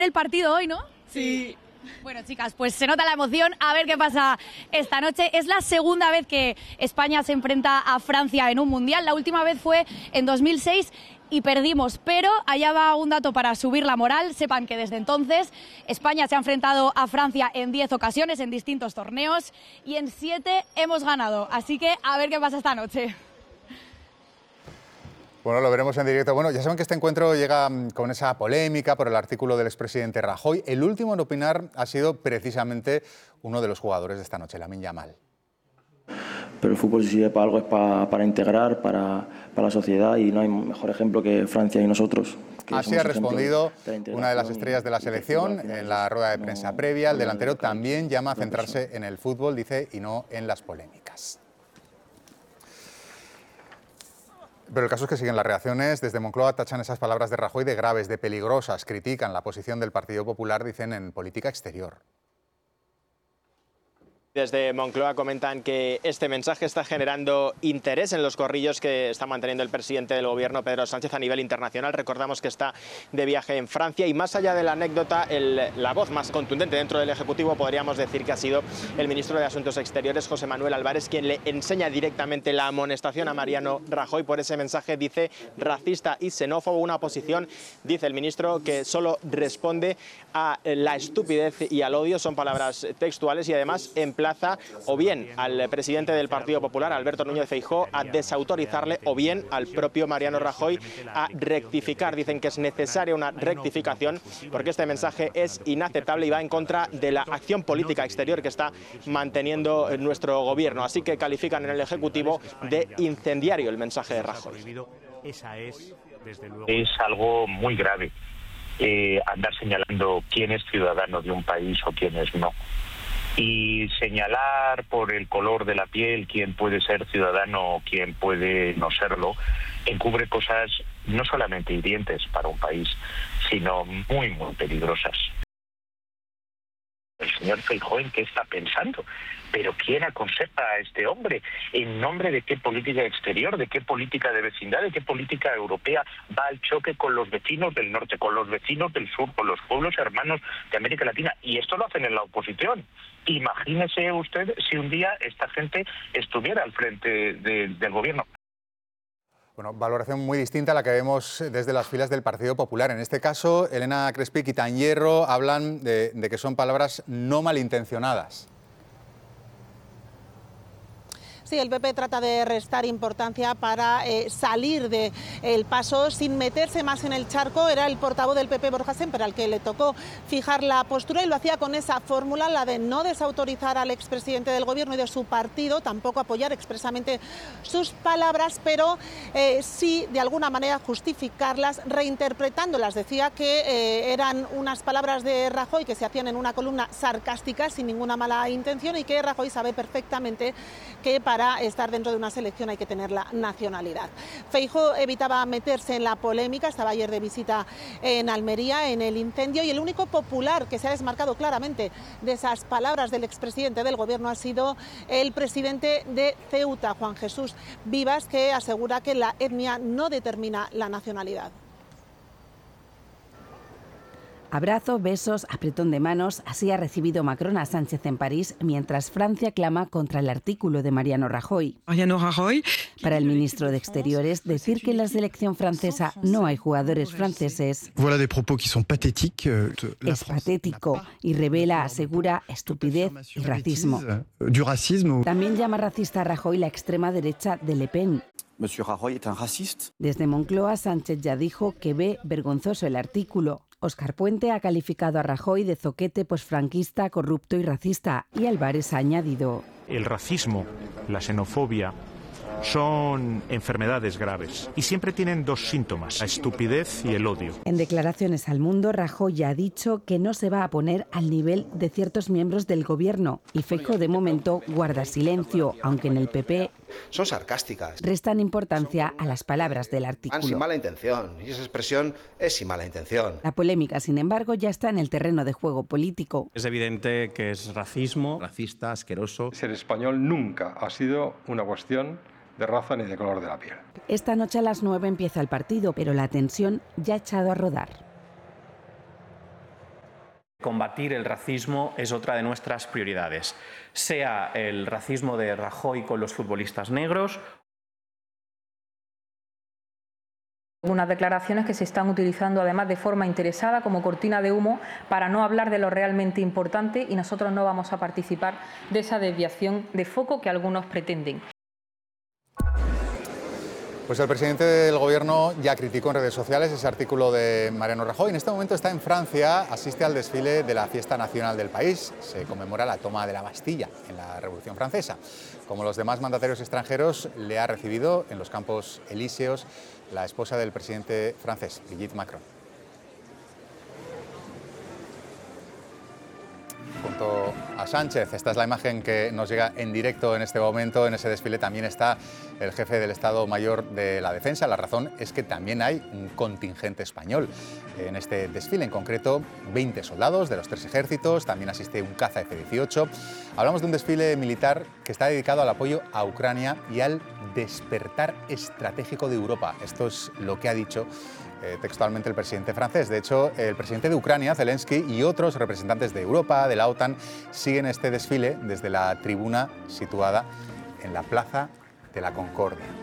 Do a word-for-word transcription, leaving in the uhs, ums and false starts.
el partido hoy, ¿no? Sí. Bueno, chicas, pues se nota la emoción. A ver qué pasa esta noche. Es la segunda vez que España se enfrenta a Francia en un mundial. La última vez fue en dos mil seis y perdimos. Pero allá va un dato para subir la moral. Sepan que desde entonces España se ha enfrentado a Francia en diez ocasiones en distintos torneos y en siete hemos ganado. Así que a ver qué pasa esta noche. Bueno, lo veremos en directo. Bueno, ya saben que este encuentro llega con esa polémica por el artículo del expresidente Rajoy. El último en opinar ha sido precisamente uno de los jugadores de esta noche, Lamine Yamal. Pero el fútbol, si sirve para algo, es para, para integrar, para, para la sociedad, y no hay mejor ejemplo que Francia y nosotros. Así ha respondido una de las estrellas de la selección en la rueda de prensa previa. El delantero también llama a centrarse en el fútbol, dice, y no en las polémicas. Pero el caso es que siguen las reacciones. Desde Moncloa tachan esas palabras de Rajoy de graves, de peligrosas. Critican la posición del Partido Popular, dicen, en política exterior. Desde Moncloa comentan que este mensaje está generando interés en los corrillos que está manteniendo el presidente del gobierno, Pedro Sánchez, a nivel internacional. Recordamos que está de viaje en Francia y, más allá de la anécdota, el, la voz más contundente dentro del Ejecutivo podríamos decir que ha sido el ministro de Asuntos Exteriores, José Manuel Álvarez, quien le enseña directamente la amonestación a Mariano Rajoy por ese mensaje, dice, racista y xenófobo, una posición, dice el ministro, que solo responde a la estupidez y al odio. Son palabras textuales y además en plaza o bien al presidente del Partido Popular, Alberto Núñez Feijóo, a desautorizarle, o bien al propio Mariano Rajoy a rectificar. Dicen que es necesaria una rectificación porque este mensaje es inaceptable y va en contra de la acción política exterior que está manteniendo nuestro gobierno. Así que califican en el Ejecutivo de incendiario el mensaje de Rajoy. Es algo muy grave eh, andar señalando quién es ciudadano de un país o quién es no. Y señalar por el color de la piel quién puede ser ciudadano o quién puede no serlo, encubre cosas no solamente hirientes para un país, sino muy, muy peligrosas. El señor Feijóo, ¿en qué está pensando? ¿Pero quién aconseja a este hombre? ¿En nombre de qué política exterior, de qué política de vecindad, de qué política europea va al choque con los vecinos del norte, con los vecinos del sur, con los pueblos hermanos de América Latina? Y esto lo hacen en la oposición. Imagínese usted si un día esta gente estuviera al frente de, del gobierno. Bueno, valoración muy distinta a la que vemos desde las filas del Partido Popular. En este caso, Elena Crespi y Tan Hierro hablan de, de que son palabras no malintencionadas. Sí, el P P trata de restar importancia para eh, salir del paso sin meterse más en el charco. Era el portavoz del P P, Borja Sémper, al que le tocó fijar la postura y lo hacía con esa fórmula, la de no desautorizar al expresidente del gobierno y de su partido, tampoco apoyar expresamente sus palabras, pero eh, sí de alguna manera justificarlas reinterpretándolas. Decía que eh, eran unas palabras de Rajoy que se hacían en una columna sarcástica sin ninguna mala intención y que Rajoy sabe perfectamente que para Para estar dentro de una selección hay que tener la nacionalidad. Feijóo evitaba meterse en la polémica, estaba ayer de visita en Almería, en el incendio, y el único popular que se ha desmarcado claramente de esas palabras del expresidente del gobierno ha sido el presidente de Ceuta, Juan Jesús Vivas, que asegura que la etnia no determina la nacionalidad. Abrazo, besos, apretón de manos, así ha recibido Macron a Sánchez en París, mientras Francia clama contra el artículo de Mariano Rajoy. Mariano Rajoy. Para el ministro de Exteriores, decir que en la selección francesa no hay jugadores franceses voilà des propos qui sont pathétiques. Es patético y revela, asegura, estupidez y racismo. Du racisme. También llama racista a Rajoy la extrema derecha de Le Pen. Monsieur Rajoy est un raciste. Desde Moncloa, Sánchez ya dijo que ve vergonzoso el artículo. Óscar Puente ha calificado a Rajoy de zoquete posfranquista, corrupto y racista, y Álvarez ha añadido: el racismo, la xenofobia, son enfermedades graves y siempre tienen dos síntomas, la estupidez y el odio. En declaraciones al Mundo, Rajoy ya ha dicho que no se va a poner al nivel de ciertos miembros del gobierno y Feijóo de momento guarda silencio, aunque en el P P son sarcásticas. Restan importancia a las palabras del artículo. Sin mala intención, y esa expresión es sin mala intención. La polémica, sin embargo, ya está en el terreno de juego político. Es evidente que es racismo, racista, asqueroso. Ser español nunca ha sido una cuestión de raza ni de color de la piel. Esta noche a las nueve empieza el partido, pero la tensión ya ha echado a rodar. Combatir el racismo es otra de nuestras prioridades, sea el racismo de Rajoy con los futbolistas negros. Unas declaraciones que se están utilizando además de forma interesada como cortina de humo para no hablar de lo realmente importante, y nosotros no vamos a participar de esa desviación de foco que algunos pretenden. Pues el presidente del Gobierno ya criticó en redes sociales ese artículo de Mariano Rajoy. En este momento está en Francia, asiste al desfile de la fiesta nacional del país. Se conmemora la toma de la Bastilla en la Revolución Francesa. Como los demás mandatarios extranjeros, le ha recibido en los Campos Elíseos la esposa del presidente francés, Brigitte Macron. Junto a Sánchez, esta es la imagen que nos llega en directo en este momento. En ese desfile también está el jefe del Estado Mayor de la Defensa. La razón es que también hay un contingente español en este desfile, en concreto veinte soldados de los tres ejércitos, también asiste un caza F dieciocho. Hablamos de un desfile militar que está dedicado al apoyo a Ucrania y al despertar estratégico de Europa. Esto es lo que ha dicho Eh, textualmente el presidente francés. De hecho, el presidente de Ucrania, Zelensky, y otros representantes de Europa, de la OTAN, siguen este desfile desde la tribuna situada en la Plaza de la Concordia.